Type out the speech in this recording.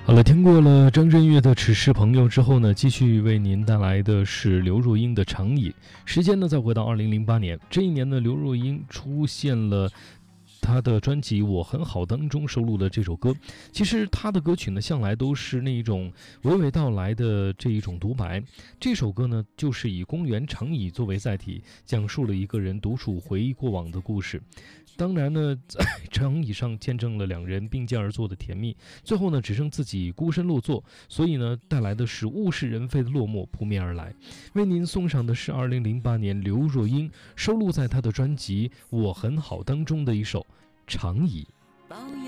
好了，听过了张震岳的《只是朋友》之后呢，继续为您带来的是刘若英的《长椅》。时间呢，再回到2008年，这一年呢，刘若英出现了她的专辑《我很好》当中收录的这首歌。其实她的歌曲呢，向来都是那种娓娓道来的这一种独白。这首歌呢，就是以公园长椅作为载体，讲述了一个人独处回忆过往的故事。当然呢，在长椅上见证了两人并肩而坐的甜蜜，最后呢，只剩自己孤身落座，所以呢，带来的是物是人非的落寞扑面而来。为您送上的是2008年刘若英收录在她的专辑《我很好》当中的一首《长椅》。 抱